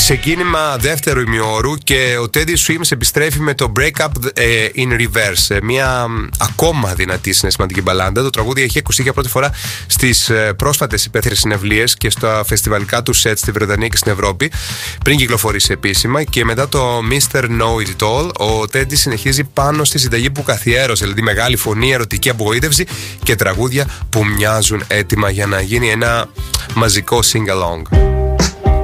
Ξεκίνημα δεύτερου ημιώρου και ο Teddy Swims επιστρέφει με το Break Up in Reverse, μια ακόμα δυνατή συναισθηματική μπαλάντα. Το τραγούδι έχει ακουστεί για πρώτη φορά στις πρόσφατες υπαίθριες συναυλίες και στα φεστιβαλικά του σετ στη Βρετανία και στην Ευρώπη, πριν κυκλοφορήσει επίσημα. Και μετά το Mr. Know It All, ο Teddy συνεχίζει πάνω στη συνταγή που καθιέρωσε, δηλαδή μεγάλη φωνή, ερωτική απογοήτευση και τραγούδια που μοιάζουν έτοιμα για να γίνει ένα μαζικό sing-along.